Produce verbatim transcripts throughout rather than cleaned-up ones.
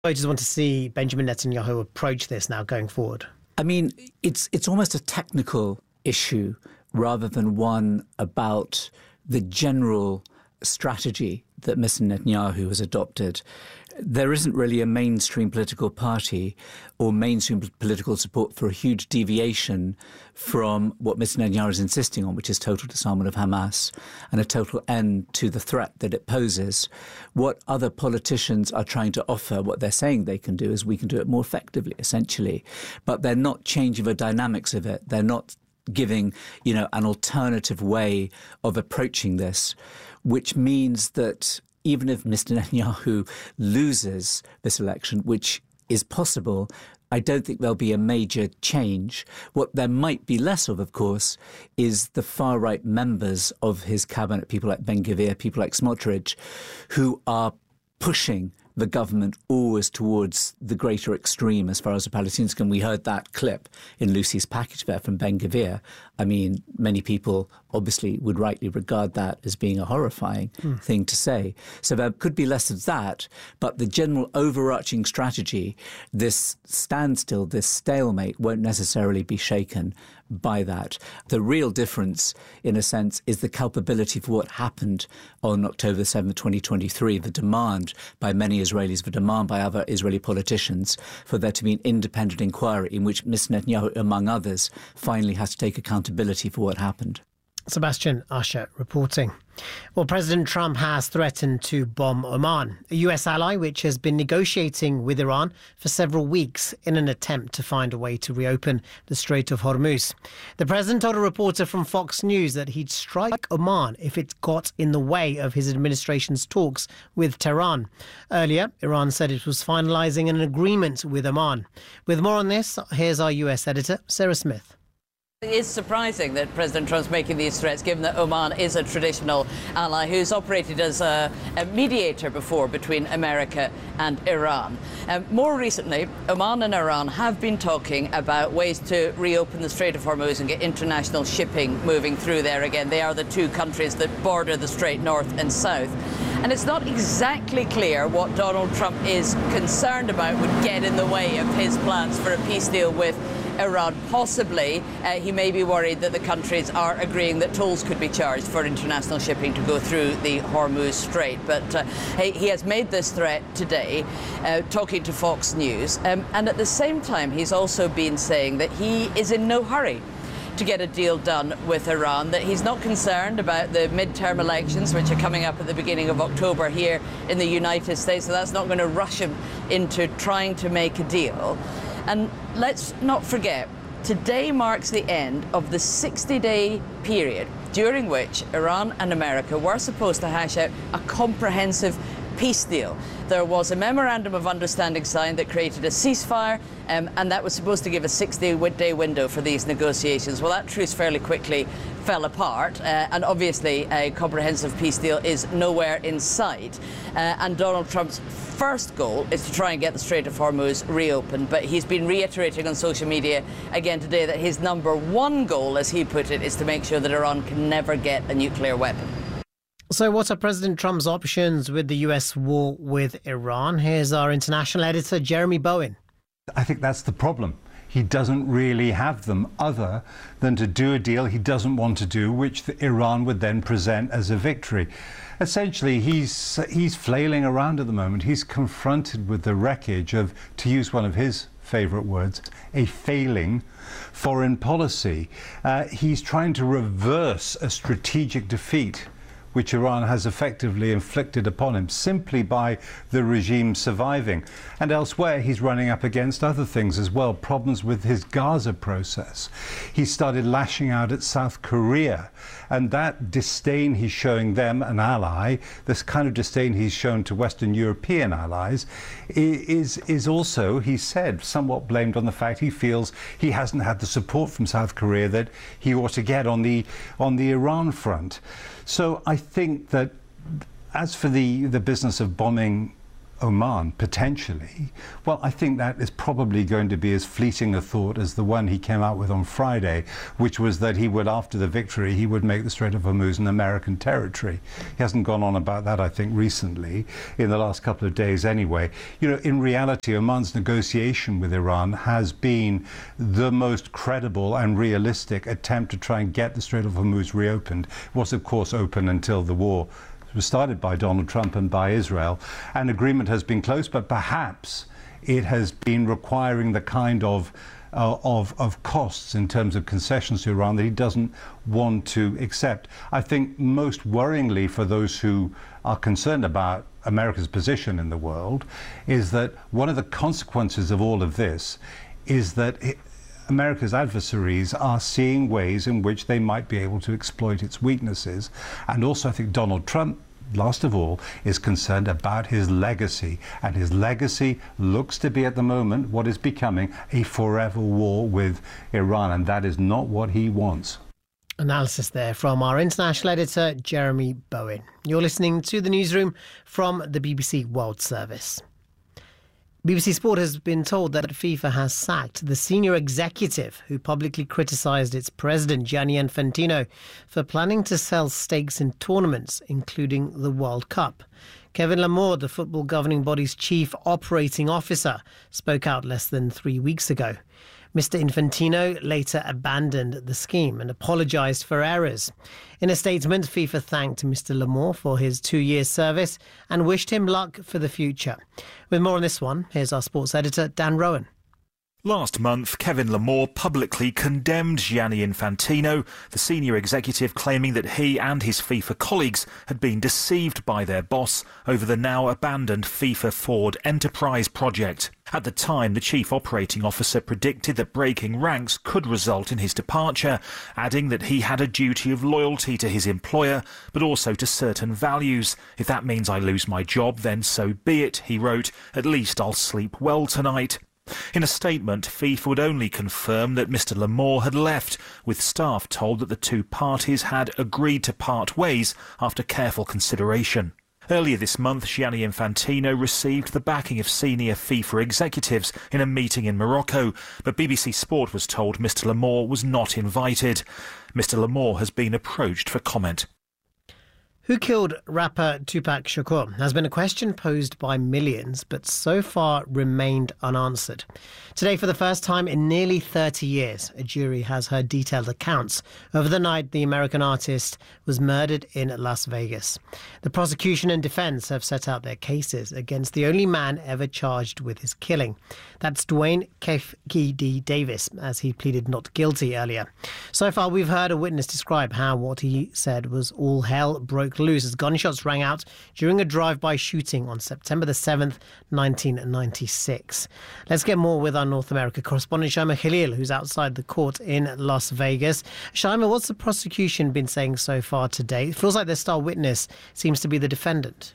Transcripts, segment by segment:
Voters want to see Benjamin Netanyahu approach this now going forward? I mean, it's it's almost a technical issue rather than one about the general strategy that Mister Netanyahu has adopted. There isn't really a mainstream political party or mainstream political support for a huge deviation from what Mister Netanyahu is insisting on, which is total disarmament of Hamas and a total end to the threat that it poses. What other politicians are trying to offer, what they're saying they can do, is we can do it more effectively, essentially. But they're not changing the dynamics of it. They're not giving, you know, an alternative way of approaching this, which means that even if Mister Netanyahu loses this election, which is possible, I don't think there'll be a major change. What there might be less of, of course, is the far-right members of his cabinet, people like Ben-Gvir, people like Smotrich, who are pushing the government always towards the greater extreme as far as the Palestinians can. We heard that clip in Lucy's package there from Ben-Gvir. I mean, many people obviously would rightly regard that as being a horrifying mm. thing to say. So there could be less of that, but the general overarching strategy, this standstill, this stalemate, won't necessarily be shaken by that. The real difference, in a sense, is the culpability for what happened on October seventh, twenty twenty-three, the demand by many Israelis, the demand by other Israeli politicians for there to be an independent inquiry in which Mister Netanyahu, among others, finally has to take accountability for what happened. Sebastian Usher reporting. Well, President Trump has threatened to bomb Oman, a U S ally which has been negotiating with Iran for several weeks in an attempt to find a way to reopen the Strait of Hormuz. The president told a reporter from Fox News that he'd strike Oman if it got in the way of his administration's talks with Tehran. Earlier, Iran said it was finalising an agreement with Oman. With more on this, here's our U S editor, Sarah Smith. It is surprising that President Trump's making these threats, given that Oman is a traditional ally who's operated as a, a mediator before between America and Iran. Um, more recently, Oman and Iran have been talking about ways to reopen the Strait of Hormuz and get international shipping moving through there again. They are the two countries that border the strait, north and south. And it's not exactly clear what Donald Trump is concerned about would get in the way of his plans for a peace deal with Iran. Possibly, uh, he may be worried that the countries are agreeing that tolls could be charged for international shipping to go through the Hormuz Strait. But uh, he, he has made this threat today, uh, talking to Fox News. Um, and at the same time, he's also been saying that he is in no hurry to get a deal done with Iran, that he's not concerned about the midterm elections, which are coming up at the beginning of October here in the United States, so that's not going to rush him into trying to make a deal. And let's not forget, today marks the end of the sixty-day period during which Iran and America were supposed to hash out a comprehensive peace deal. There was a memorandum of understanding signed that created a ceasefire, um, and that was supposed to give a sixty-day window for these negotiations. Well, that truce fairly quickly fell apart, uh, and obviously a comprehensive peace deal is nowhere in sight. Uh, and Donald Trump's first goal is to try and get the Strait of Hormuz reopened, but he's been reiterating on social media again today that his number one goal, as he put it, is to make sure that Iran can never get a nuclear weapon. So what are President Trump's options with the U S war with Iran? Here's our international editor, Jeremy Bowen. I think that's the problem. He doesn't really have them other than to do a deal he doesn't want to do, which the Iran would then present as a victory. Essentially, he's, he's flailing around at the moment. He's confronted with the wreckage of, to use one of his favourite words, a failing foreign policy. Uh, he's trying to reverse a strategic defeat which Iran has effectively inflicted upon him simply by the regime surviving. And elsewhere, he's running up against other things as well, problems with his Gaza process. He started lashing out at South Korea, and that disdain he's showing them, an ally, this kind of disdain he's shown to Western European allies, is, is also, he said, somewhat blamed on the fact he feels he hasn't had the support from South Korea that he ought to get on the, on the Iran front. So I think that as for the, the business of bombing Oman, potentially, well, I think that is probably going to be as fleeting a thought as the one he came out with on Friday, which was that he would, after the victory, he would make the Strait of Hormuz an American territory. He hasn't gone on about that, I think, recently, in the last couple of days anyway. You know, in reality, Oman's negotiation with Iran has been the most credible and realistic attempt to try and get the Strait of Hormuz reopened. It was, of course, open until the war was started by Donald Trump and by Israel. An agreement has been close, but perhaps it has been requiring the kind of, uh, of, of costs in terms of concessions to Iran that he doesn't want to accept. I think most worryingly for those who are concerned about America's position in the world is that one of the consequences of all of this is that it, America's adversaries are seeing ways in which they might be able to exploit its weaknesses. And also, I think Donald Trump, last of all, is concerned about his legacy. And his legacy looks to be, at the moment, what is becoming a forever war with Iran. And that is not what he wants. Analysis there from our international editor, Jeremy Bowen. You're listening to the newsroom from the B B C World Service. B B C Sport has been told that FIFA has sacked the senior executive who publicly criticised its president, Gianni Infantino, for planning to sell stakes in tournaments, including the World Cup. Kevin Lamore, the football governing body's chief operating officer, spoke out less than three weeks ago. Mister Infantino later abandoned the scheme and apologised for errors. In a statement, FIFA thanked Mister Lamore for his two-year service and wished him luck for the future. With more on this one, here's our sports editor, Dan Rowan. Last month, Kevin Lamore publicly condemned Gianni Infantino, the senior executive, claiming that he and his FIFA colleagues had been deceived by their boss over the now abandoned FIFA Forward Enterprise project. At the time, the chief operating officer predicted that breaking ranks could result in his departure, adding that he had a duty of loyalty to his employer, but also to certain values. If that means I lose my job, then so be it, he wrote. At least I'll sleep well tonight. In a statement, FIFA would only confirm that Mister Lamore had left, with staff told that the two parties had agreed to part ways after careful consideration. Earlier this month, Gianni Infantino received the backing of senior FIFA executives in a meeting in Morocco, but B B C Sport was told Mister Lamore was not invited. Mister Lamore has been approached for comment. Who killed rapper Tupac Shakur has been a question posed by millions, but so far remained unanswered. Today, for the first time in nearly thirty years, a jury has heard detailed accounts of the night the American artist was murdered in Las Vegas. The prosecution and defense have set out their cases against the only man ever charged with his killing. That's Duane Keffe D. Davis, as he pleaded not guilty earlier. So far, we've heard a witness describe how what he said was all hell broke loose as gunshots rang out during a drive-by shooting on September the seventh, nineteen ninety-six. Let's get more with our North America correspondent, Shaima Khalil, who's outside the court in Las Vegas. Shaima, what's the prosecution been saying so far today? It feels like their star witness seems to be the defendant.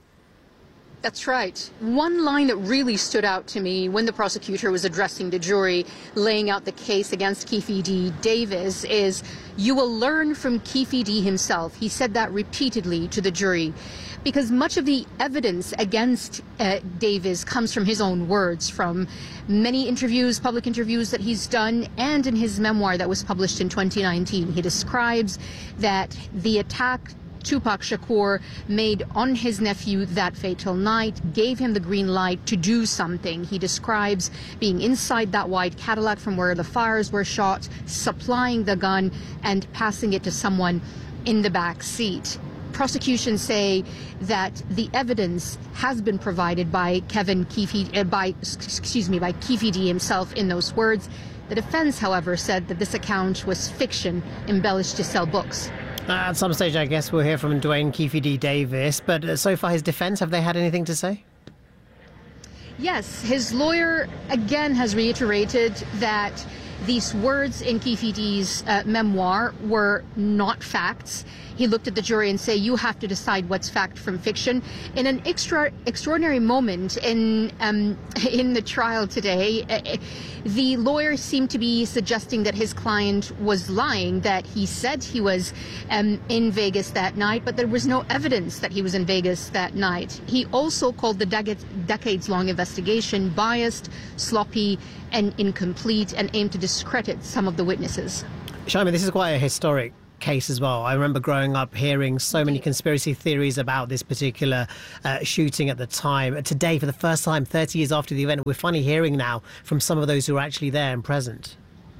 That's right. One line that really stood out to me when the prosecutor was addressing the jury, laying out the case against Keffe D. Davis, is, "You will learn from Keffe D. himself." He said that repeatedly to the jury, because much of the evidence against uh, Davis comes from his own words, from many interviews, public interviews that he's done, and in his memoir that was published in twenty nineteen. He describes that the attack Tupac Shakur made on his nephew that fatal night gave him the green light to do something. He describes being inside that white Cadillac from where the fires were shot, supplying the gun, and passing it to someone in the back seat. Prosecution say that the evidence has been provided by Kevin Keffe, uh, by excuse me, by Keffe D himself in those words. The defense, however, said that this account was fiction embellished to sell books. Uh, at some stage, I guess we'll hear from Duane Keffe D. Davis, but uh, so far his defence, have they had anything to say? Yes, his lawyer again has reiterated that these words in Kefidih's uh, memoir were not facts. He looked at the jury and said, you have to decide what's fact from fiction. In an extra extraordinary moment in um, in the trial today, uh, the lawyer seemed to be suggesting that his client was lying, that he said he was um, in Vegas that night, but there was no evidence that he was in Vegas that night. He also called the dec- decades-long investigation biased, sloppy, and incomplete, and aimed to discredit some of the witnesses. Shaima, this is quite a historic case as well. I remember growing up hearing so many conspiracy theories about this particular uh, shooting at the time. Today, for the first time, thirty years after the event, we're finally hearing now from some of those who are actually there and present.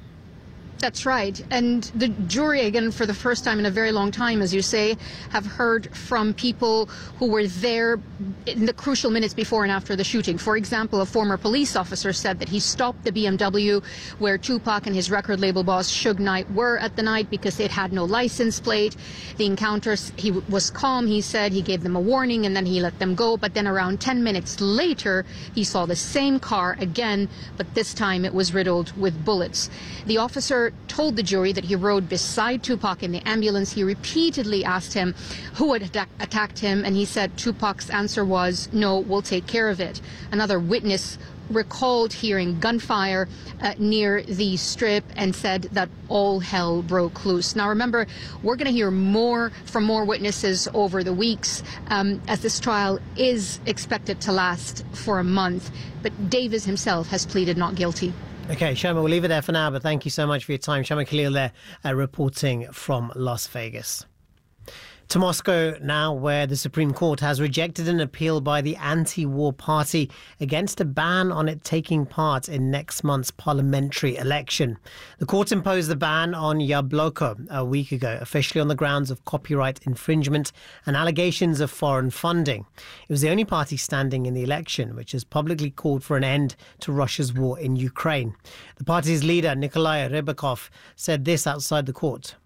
That's right. And the jury, again, for the first time in a very long time, as you say, have heard from people who were there in the crucial minutes before and after the shooting. For example, a former police officer said that he stopped the B M W where Tupac and his record label boss Suge Knight were at the night because it had no license plate. The encounters, he was calm, he said. He gave them a warning and then he let them go. But then around ten minutes later, he saw the same car again, but this time it was riddled with bullets. The officer told the jury that he rode beside Tupac in the ambulance. He repeatedly asked him who had attack- attacked him, and he said Tupac's answer was, no, we'll take care of it. Another witness recalled hearing gunfire uh, near the strip and said that all hell broke loose. Now, remember, we're going to hear more from more witnesses over the weeks um, as this trial is expected to last for a month. But Davis himself has pleaded not guilty. Okay, Shaima, we'll leave it there for now, but thank you so much for your time. Shaima Khalil there, uh, reporting from Las Vegas. To Moscow now, where the Supreme Court has rejected an appeal by the anti-war party against a ban on it taking part in next month's parliamentary election. The court imposed the ban on Yabloko a week ago, officially on the grounds of copyright infringement and allegations of foreign funding. It was the only party standing in the election, which has publicly called for an end to Russia's war in Ukraine. The party's leader, Nikolai Rybakov, said this outside the court.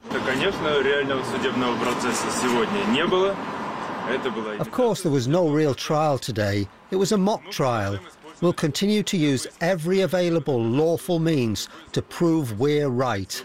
Of course, there was no real trial today. It was a mock trial. We'll continue to use every available lawful means to prove we're right.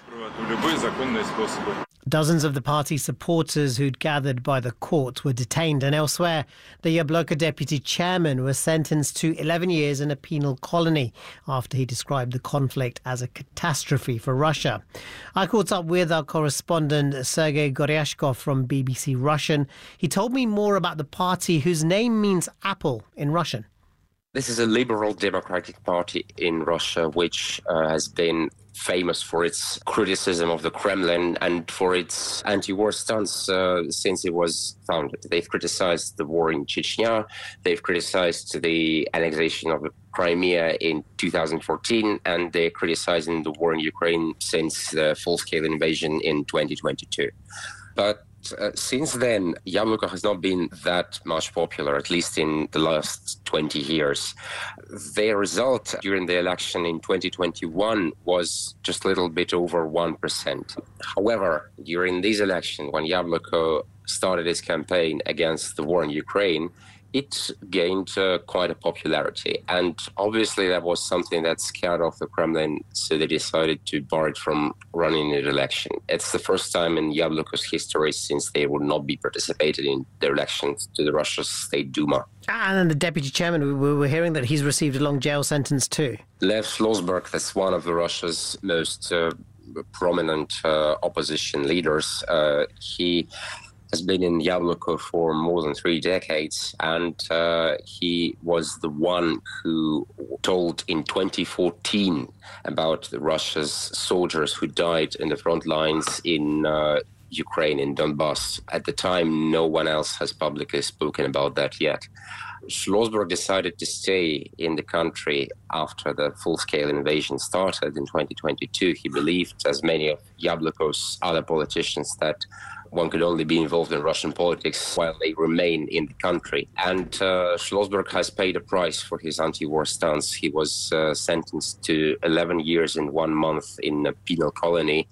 Dozens of the party's supporters who'd gathered by the court were detained, and elsewhere, the Yabloko deputy chairman was sentenced to eleven years in a penal colony after he described the conflict as a catastrophe for Russia. I caught up with our correspondent Sergei Goryashkov from B B C Russian. He told me more about the party whose name means apple in Russian. This is a liberal democratic party in Russia, which uh, has been famous for its criticism of the Kremlin and for its anti-war stance uh, since it was founded. They've criticized the war in Chechnya. They've criticized the annexation of Crimea in two thousand fourteen, and they're criticizing the war in Ukraine since the full-scale invasion in twenty twenty-two. But Uh, since then, Yabloko has not been that much popular, at least in the last twenty years. Their result during the election in twenty twenty-one was just a little bit over one percent. However, during this election, when Yabloko started its campaign against the war in Ukraine, it gained uh, quite a popularity. And obviously that was something that scared off the Kremlin, so they decided to bar it from running an election. It's the first time in Yabloko's history since they would not be participating in the elections to the Russian State Duma. And then the deputy chairman, we were hearing that he's received a long jail sentence too. Lev Slosberg, that's one of the Russia's most uh, prominent uh, opposition leaders. Uh, he has been in Yabloko for more than three decades, and uh, he was the one who told in twenty fourteen about the Russia's soldiers who died in the front lines in uh, Ukraine, in Donbass. At the time, no one else has publicly spoken about that yet. Slosberg decided to stay in the country after the full-scale invasion started in twenty twenty-two. He believed, as many of Yabloko's other politicians, that one could only be involved in Russian politics while they remain in the country. And uh, Slosberg has paid a price for his anti-war stance. He was uh, sentenced to eleven years and one month in a penal colony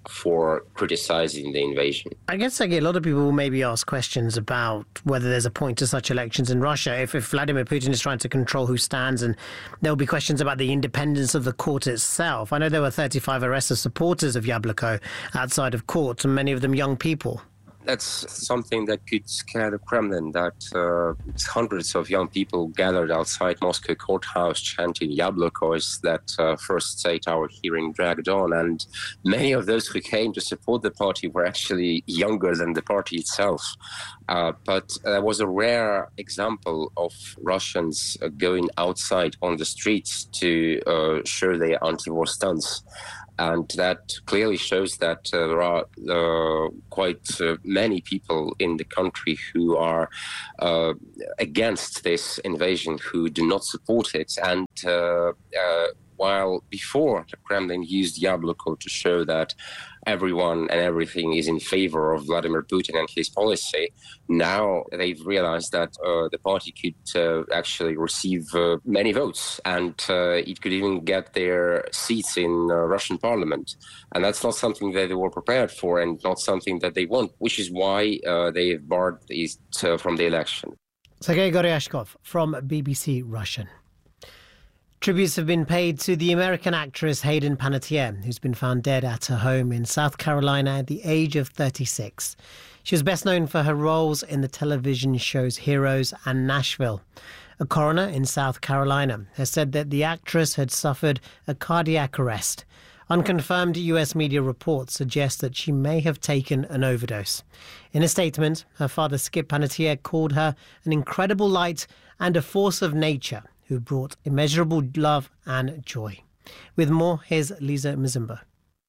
for criticizing the invasion. I guess like, a lot of people will maybe ask questions about whether there's a point to such elections in Russia. If, if Vladimir Putin is trying to control who stands, and there will be questions about the independence of the court itself. I know there were thirty-five arrests of supporters of Yabloko outside of court, and many of them young people. That's something that could scare the Kremlin, that uh, hundreds of young people gathered outside Moscow courthouse chanting Yabloko as that uh, first eight-hour hearing dragged on. And many of those who came to support the party were actually younger than the party itself. Uh, but there was a rare example of Russians uh, going outside on the streets to uh, show their anti-war stance. And that clearly shows that uh, there are uh, quite uh, many people in the country who are uh, against this invasion, who do not support it. And uh, uh, while before the Kremlin used Yabloko to show that everyone and everything is in favor of Vladimir Putin and his policy, now they've realized that uh, the party could uh, actually receive uh, many votes, and uh, it could even get their seats in uh, Russian parliament. And that's not something that they were prepared for, and not something that they want, which is why uh, they've barred it uh, from the election. Sergei Goryashkov from B B C Russian. Tributes have been paid to the American actress Hayden Panettiere, who's been found dead at her home in South Carolina at the age of thirty-six. She was best known for her roles in the television shows Heroes and Nashville. A coroner in South Carolina has said that the actress had suffered a cardiac arrest. Unconfirmed U S media reports suggest that she may have taken an overdose. In a statement, her father Skip Panettiere called her an incredible light and a force of nature who brought immeasurable love and joy. With more, here's Lisa Mzimba.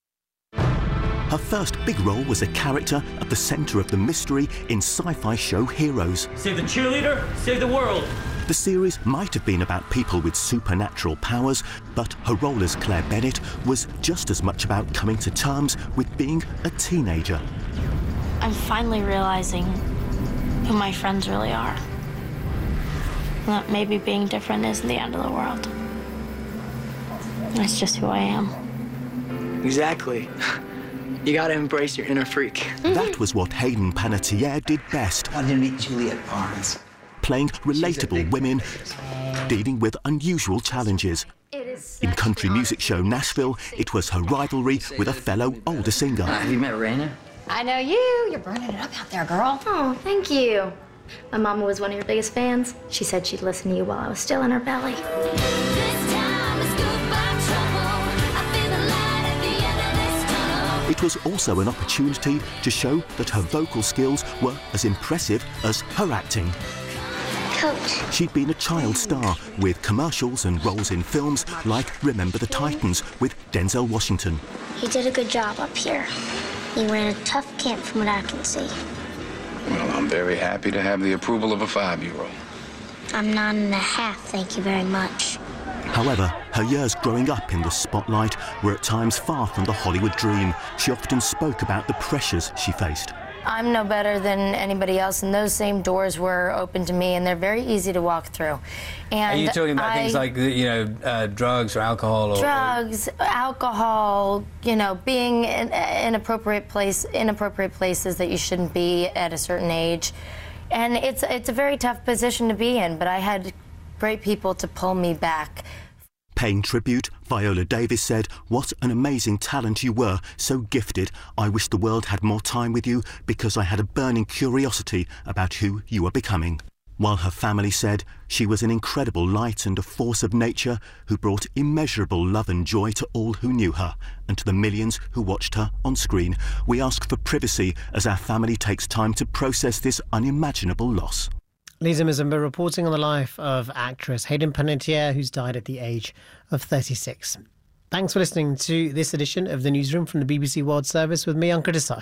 Her first big role was a character at the centre of the mystery in sci-fi show Heroes. Save the cheerleader, save the world. The series might have been about people with supernatural powers, but her role as Claire Bennett was just as much about coming to terms with being a teenager. I'm finally realizing who my friends really are. That maybe being different isn't the end of the world. That's just who I am. Exactly. You gotta embrace your inner freak. That was what Hayden Panettiere did best. I wanted to meet Juliet Barnes. Playing relatable women, dealing with unusual challenges. In country music show Nashville, it was her rivalry with a fellow older singer. Uh, have you met Raina? I know you. You're burning it up out there, girl. Oh, thank you. My mama was one of your biggest fans. She said she'd listen to you while I was still in her belly. It was also an opportunity to show that her vocal skills were as impressive as her acting. Coach. She'd been a child star with commercials and roles in films like Remember the Titans with Denzel Washington. He did a good job up here. He ran a tough camp from what I can see. Well, I'm very happy to have the approval of a five-year-old. I'm nine and a half, thank you very much. However, her years growing up in the spotlight were at times far from the Hollywood dream. She often spoke about the pressures she faced. I'm no better than anybody else, and those same doors were open to me, and they're very easy to walk through. And are you talking about I, things like, you know, uh, drugs or alcohol? Or, drugs, or... alcohol, you know, being in inappropriate place, inappropriate places that you shouldn't be at a certain age. And it's, it's a very tough position to be in, but I had great people to pull me back. Paying tribute, Viola Davis said, "What an amazing talent you were, so gifted. I wish the world had more time with you because I had a burning curiosity about who you were becoming." While her family said she was an incredible light and a force of nature who brought immeasurable love and joy to all who knew her and to the millions who watched her on screen. We ask for privacy as our family takes time to process this unimaginable loss. Lisa Mzimba reporting on the life of actress Hayden Panettiere, who's died at the age of thirty-six. Thanks for listening to this edition of The Newsroom from the B B C World Service with me, Ankur Desai.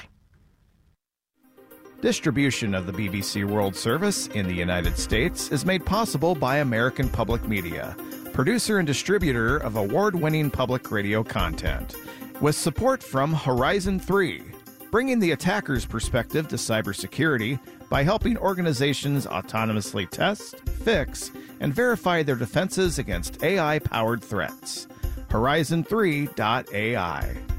Distribution of the B B C World Service in the United States is made possible by American Public Media, producer and distributor of award-winning public radio content, with support from Horizon three, bringing the attacker's perspective to cybersecurity by helping organizations autonomously test, fix, and verify their defenses against A I-powered threats. Horizon three dot A I.